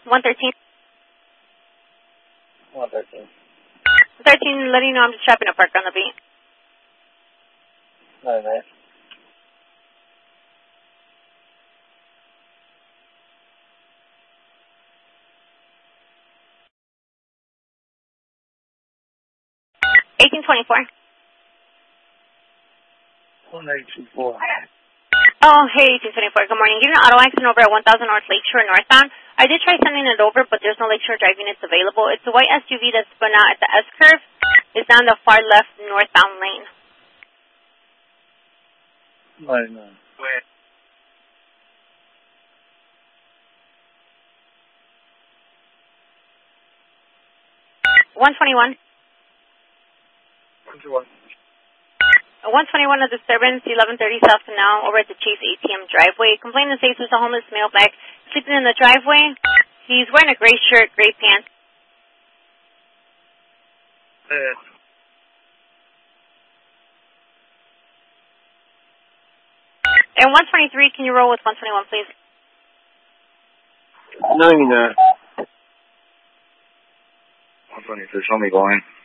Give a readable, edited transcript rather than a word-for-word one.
113. 113. 13, letting you know I'm just trapping a park on the beat. All right. 1824. 1824. Oh, hey, 1824. Good morning. Getting an auto accident over at 1000 North Lakeshore northbound. I did try sending it over, but there's no Lakeshore Drive units available. It's a white SUV that's spun out at the S-curve. It's down the far left northbound lane. 99. 121. 21. 121 of disturbance, 1130 South Canal, over at the Chase ATM driveway. Complainant says there's a homeless male back sleeping in the driveway. He's wearing a gray shirt, gray pants. And 123, can you roll with 121, please? 99. 123, show me going.